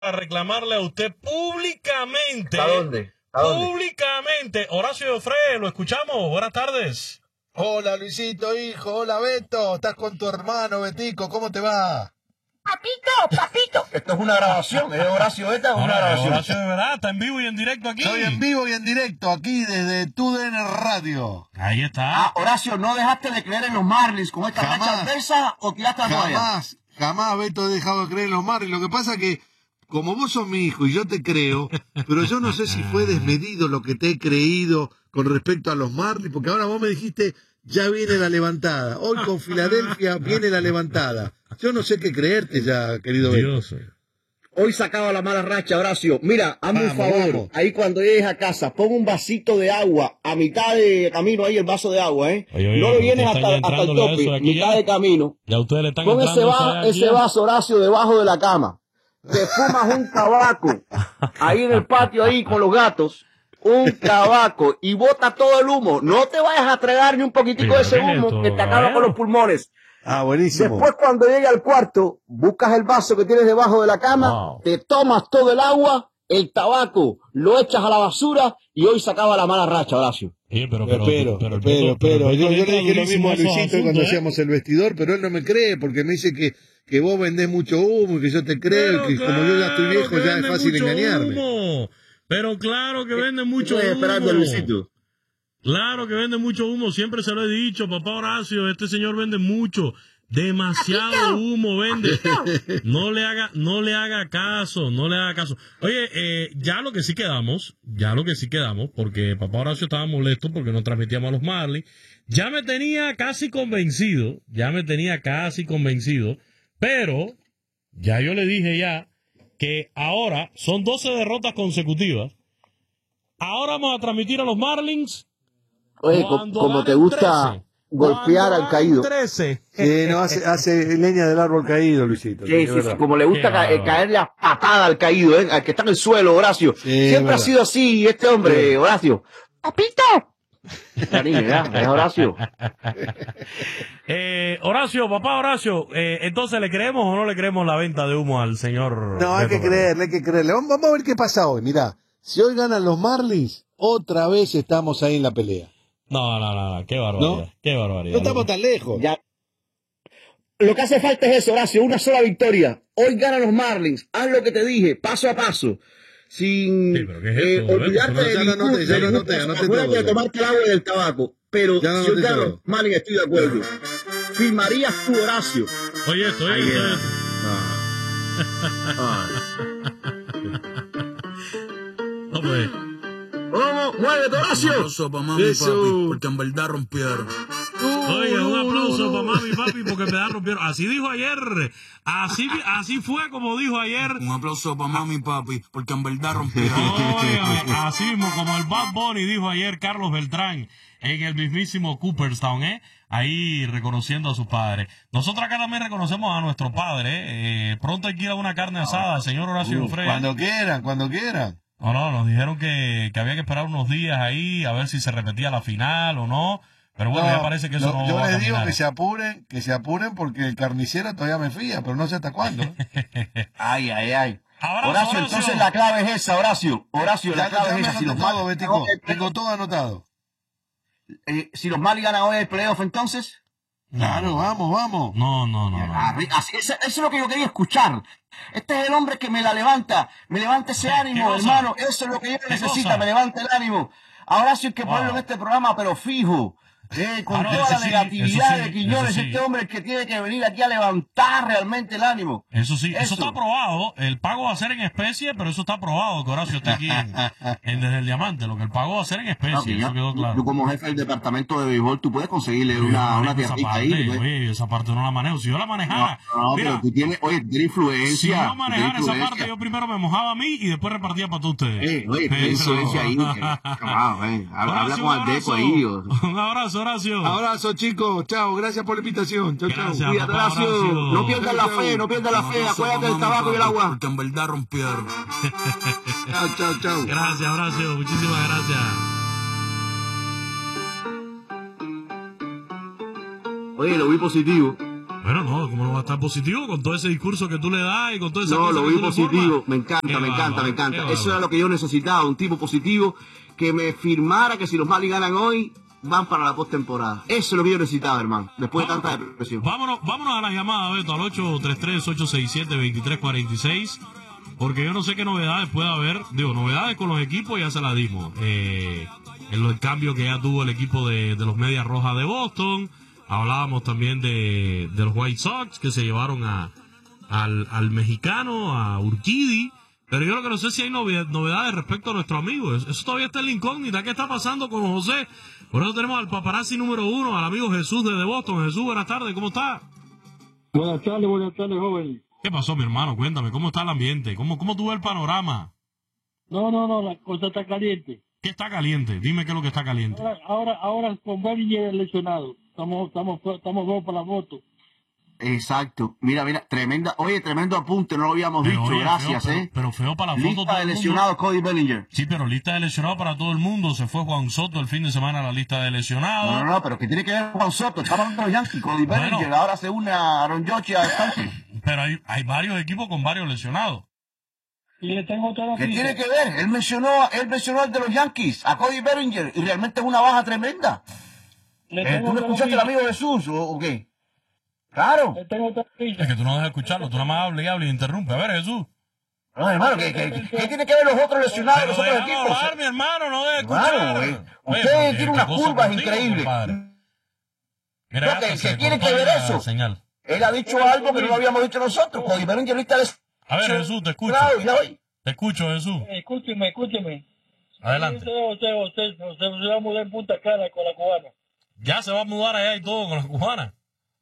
a reclamarle a usted públicamente. ¿A dónde? ¿A dónde? Públicamente. Horacio Jofré, lo escuchamos. Buenas tardes. Hola, Luisito, hijo. Hola, Beto. Estás con tu hermano, Betico. ¿Cómo te va? Papito. Esto es una grabación. ¿Es Horacio Beta? Es una grabación. Horacio, de verdad, está en vivo y en directo aquí. Estoy en vivo y en directo aquí desde TUDN Radio. Ahí está. Horacio, ¿no dejaste de creer en los Marlins con esta racha adversa o tiraste la toalla? Jamás, Beto, he dejado de creer en los Marlins. Lo que pasa que, como vos sos mi hijo y yo te creo, pero yo no sé si fue desmedido lo que te he creído con respecto a los Marlins, porque ahora vos me dijiste, ya viene la levantada. Hoy con Filadelfia viene la levantada. Yo no sé qué creerte ya, querido Beto. Hoy sacaba la mala racha, Horacio. Mira, hazme un favor. Vamos. Ahí cuando llegues a casa, pon un vasito de agua a mitad de camino ahí, el vaso de agua, ¿eh? Oye, no le vienes usted está hasta el entrándole a eso tope, aquí mitad ya. de camino. Ya ustedes le están Pon entrando ese vaso, Horacio, debajo de la cama. Te fumas un tabaco ahí en el patio, ahí con los gatos. Un tabaco y bota todo el humo. No te vayas a tragar ni un poquitico de ese humo que te acaba con los pulmones. Ah, buenísimo. Después, cuando llegue al cuarto, buscas el vaso que tienes debajo de la cama, te tomas todo el agua, el tabaco, lo echas a la basura y hoy se acaba la mala racha, Horacio. Sí, pero. Yo le dije lo mismo a Luisito cuando hacíamos el vestidor, pero él no me cree porque me dice que vos vendés mucho humo y que yo te creo, y que como yo ya estoy viejo ya es fácil engañarme. Pero claro que vende mucho humo. Esperando, Luisito. Claro que vende mucho humo, siempre se lo he dicho, papá Horacio, este señor vende mucho, demasiado humo vende. No le haga caso. Oye, ya lo que sí quedamos, porque papá Horacio estaba molesto porque no transmitíamos a los Marlins, ya me tenía casi convencido, pero ya yo le dije ya que ahora son 12 derrotas consecutivas. Ahora vamos a transmitir a los Marlins. Oye, como te gusta golpear al caído. 13. No, hace leña del árbol caído, Luisito. Sí, como le gusta caerle a patada al caído, al que está en el suelo, Horacio. Siempre ha sido así este hombre, Horacio. ¡Papito! Cariño, ya, es Horacio. Papá Horacio, entonces ¿le creemos o no le creemos la venta de humo al señor? No, hay que creerle. Vamos a ver qué pasa hoy. Mirá, si hoy ganan los Marlins, otra vez estamos ahí en la pelea. No, qué barbaridad. ¿No? Qué barbaridad. No estamos tan lejos. Ya. Lo que hace falta es eso, Horacio, una sola victoria. Hoy ganan los Marlins. Haz lo que te dije, paso a paso. Sin olvidarte de tomarte el agua y el tabaco. Pero si hoy ganan los Marlins, estoy de acuerdo. ¿Firmarías tú, Horacio? Oye, estoy. ¡Vamos, muévete, Horacio! Un aplauso para mami y papi, porque en verdad rompieron. Oye, un aplauso para mami y papi porque en verdad rompieron. Así dijo ayer. Así fue como dijo ayer. Un aplauso para mami y papi, porque en verdad rompieron. Oye, así mismo como el Bad Bunny dijo ayer Carlos Beltrán en el mismísimo Cooperstown, ahí reconociendo a sus padres. Nosotros acá también reconocemos a nuestro padre. Pronto hay que ir a una carne asada, señor Horacio Jofré. Cuando quieran. No, nos dijeron que había que esperar unos días ahí a ver si se repetía la final o no. Pero bueno, ya parece que eso no yo va a les digo caminar. que se apuren porque el carnicero todavía me fía, pero no sé hasta cuándo. Ay. Abrazo, Horacio, entonces la clave es esa, Horacio. La clave es esa. Si los Marlins tengo todo anotado. Si los Marlins ganan hoy el playoff, entonces... Claro, vamos. No. Eso es lo que yo quería escuchar. Este es el hombre que me levanta ese ánimo, hermano. Eso es lo que yo necesito, me levanta el ánimo. Ahora sí hay que ponerlo en este programa, pero fijo. Con toda la negatividad de Quiñones, este hombre que tiene que venir aquí a levantar realmente el ánimo. Eso sí, eso está aprobado. El pago va a ser en especie, pero eso está aprobado, que Horacio está aquí desde el Diamante. Lo que el pago va a ser en especie, eso quedó claro. Tú como jefe del departamento de béisbol, tú puedes conseguirle una tierrita ahí. Oye, esa parte no la manejo. Si yo la manejara... Mira, pero tú tienes influencia. Si yo manejara esa parte, yo primero me mojaba a mí y después repartía para todos ustedes. Tienes influencia ahí. Habla con Aldeco ahí. Un abrazo, Horacio. Abrazo, chicos. Chao. Gracias por la invitación. Chao. Cuídate, Horacio. No pierdas la fe. Acuérdate del tabaco y el agua. Porque en verdad rompieron. Chao. Gracias, Horacio. Muchísimas gracias. Oye, lo vi positivo. Bueno, no, ¿cómo no va a estar positivo con todo ese discurso que tú le das y con todo ese No, lo vi positivo. Me encanta, Qué me encanta, me encanta. bárbaro. Eso era lo que yo necesitaba, un tipo positivo que me firmara que si los Marlins ganan hoy, van para la postemporada. Eso es lo que yo necesitaba, hermano, después de tanta depresión. Vámonos a la llamada, Beto, al 833-867-2346, porque yo no sé qué novedades puede haber. Digo, novedades con los equipos ya se las dimos. En el cambio que ya tuvo el equipo de los Medias Rojas de Boston. Hablábamos también de los White Sox, que se llevaron al mexicano, a Urquidy. Pero yo lo que no sé si hay novedades respecto a nuestro amigo. Eso todavía está en la incógnita. ¿Qué está pasando con José? Por eso tenemos al paparazzi número 1, al amigo Jesús desde Boston. Jesús, buenas tardes, ¿cómo está? Buenas tardes, joven. ¿Qué pasó, mi hermano? Cuéntame, ¿cómo está el ambiente? ¿Cómo tú ves el panorama? No, la cosa está caliente. ¿Qué está caliente? Dime qué es lo que está caliente. Ahora con Bellinger lesionado. Estamos dos para la foto. Exacto. Mira, tremendo apunte, no lo habíamos Pero, dicho, oye, gracias, pero feo para la foto Lista todo de el mundo. lesionados, Cody Bellinger. Sí, pero lista de lesionados para todo el mundo. Se fue Juan Soto el fin de semana a la lista de lesionados. No, pero ¿qué tiene que ver Juan Soto? Estamos hablando de los Yankees, Cody Bueno. Bellinger, ahora se une a Aaron Judge y a Stanton. Pero hay varios equipos con varios lesionados. Y le tengo otra ¿Qué noticia. tiene que ver? Él mencionó al de los Yankees, a Cody Bellinger, y realmente es una baja tremenda. Le tengo ¿Tú no otra escuchaste al noticia. amigo Jesús o qué? Claro. Le tengo otra noticia. Es que tú no dejas escucharlo, tú nada más hablas y interrumpes. A ver, Jesús. No, hermano, ¿qué tiene que ver los otros lesionados de los otros déjalo equipos? hablar, mi hermano, no dejes escuchar. Claro, Oye, usted pero tiene unas qué cosa curvas contigo, increíbles. compadre. Mira, No, hasta que se tiene cortó que ver ahí la eso. señal. Él ha dicho algo que no lo habíamos dicho nosotros. Cody Bellinger lista de A ver, Jesús, te escucho. Claro, ya hoy. Te escucho, Jesús. Escúcheme. Adelante. Usted se va a mudar en Punta Cana con la cubana. Ya se va a mudar allá y todo con la cubana.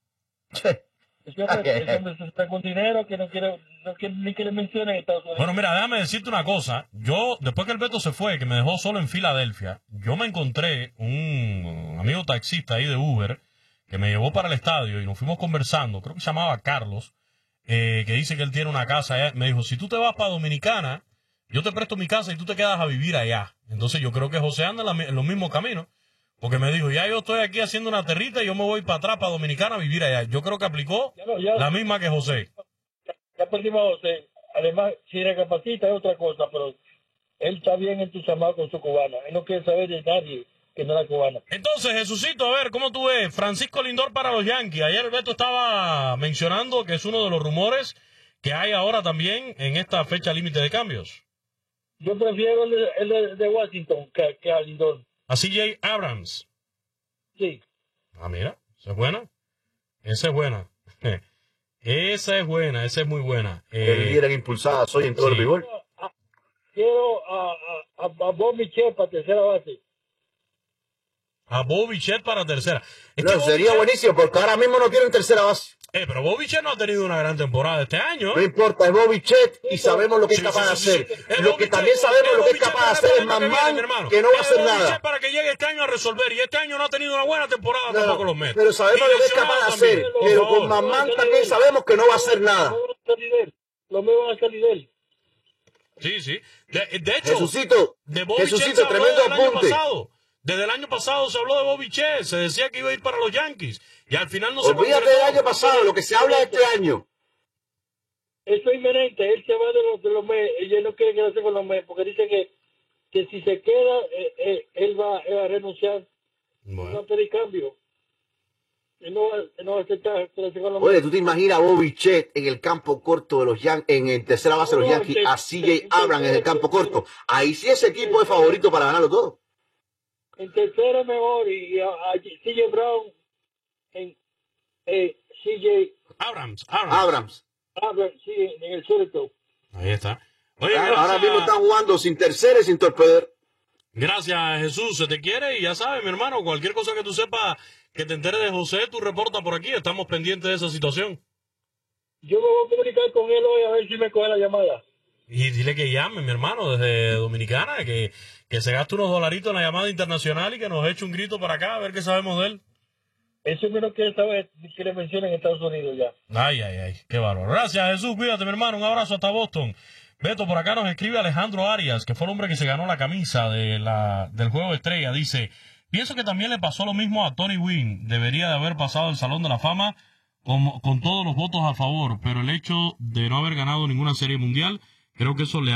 Ese hombre se está con dinero que no quiere ni que le mencionen en Estados Unidos. Bueno, mira, déjame decirte una cosa. Yo, después que el Beto se fue, que me dejó solo en Filadelfia, yo me encontré un amigo taxista ahí de Uber que me llevó para el estadio y nos fuimos conversando. Creo que se llamaba Carlos, que dice que él tiene una casa allá. Me dijo, si tú te vas para Dominicana, yo te presto mi casa y tú te quedas a vivir allá. Entonces yo creo que José anda en los mismos caminos. Porque me dijo, ya yo estoy aquí haciendo una territa y yo me voy para atrás, para Dominicana, a vivir allá. Yo creo que aplicó la misma que José. Ya perdimos a José. Además, si recapacita es otra cosa, pero él está bien entusiasmado con su cubana. Él no quiere saber de nadie que no es la cubana. Entonces, Jesucito, a ver, ¿cómo tú ves? Francisco Lindor para los Yankees. Ayer el Beto estaba mencionando que es uno de los rumores que hay ahora también en esta fecha límite de cambios. Yo prefiero el de Washington que a Lindor. A CJ Abrams. Sí. Ah, mira, esa es buena. Esa es buena. Esa es buena, esa es muy buena. Eran impulsadas hoy en todo sí. el béisbol. Quiero a Bob Michel para tercera base. A Bobby Chet para tercera. Es No, que sería buenísimo porque ahora mismo no tienen tercera base. pero Bobby Chet no ha tenido una gran temporada este año. No importa, es Bobby Chet y sabemos lo que es capaz de hacer. Lo que también sabemos lo que es capaz de hacer es Man que no va a hacer nada. Para que llegue este año a resolver y este año no ha tenido una buena temporada tampoco los Mets. Pero sabemos lo que es capaz de hacer. Pero con Man también sabemos que no va a hacer nada. Los Mets van a salir de él. Sí. De hecho, Jesucito, de Bobby Chet se habló tremendo desde el año apunte. pasado. Desde el año pasado se habló de Bobby Chet. Se decía que iba a ir para los Yankees. Y al final no se Olvídate concretó. del año pasado, lo que se habla de este año. Eso es inminente. Él se va de los Mets. Ella no quiere quedarse con los Mets porque dice que si se queda, él va a renunciar. Bueno. No va a pedir cambio. Él no va a aceptar quedarse con los Oye, Mets. ¿tú te imaginas a Bobby Chet en el campo corto de los Yankees, en el tercera base de los Yankees, a CJ Abrams en el campo corto? Ahí sí ese equipo es favorito para ganarlo todo. En tercera mejor y a CJ Brown en CJ Abrams. Abrams. sí, en el surto. Ahí está. Oye, Claro, ahora gracias. mismo están jugando sin tercera y sin torpeder. Gracias, Jesús. Se te quiere y ya sabes, mi hermano, cualquier cosa que tú sepas que te enteres de José, tú reporta por aquí. Estamos pendientes de esa situación. Yo me voy a comunicar con él hoy a ver si me coge la llamada. Y dile que llame, mi hermano, desde Dominicana, que se gaste unos dolaritos en la llamada internacional y que nos eche un grito para acá a ver qué sabemos de él. Eso menos quiere saber que le mencionen en Estados Unidos ya. Ay, qué bárbaro. Gracias, Jesús. Cuídate, mi hermano. Un abrazo hasta Boston. Beto, por acá nos escribe Alejandro Arias, que fue el hombre que se ganó la camisa del Juego de Estrella. Dice, pienso que también le pasó lo mismo a Tony Gwynn. Debería de haber pasado el Salón de la Fama con todos los votos a favor, pero el hecho de no haber ganado ninguna serie mundial, creo que eso le